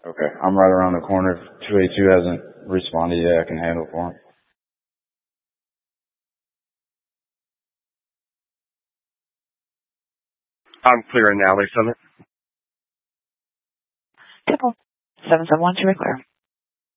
Okay. I'm right around the corner. If 282 hasn't responded yet, I can handle for him. I'm clearing now, Lake Summit. Temple 771 to clear.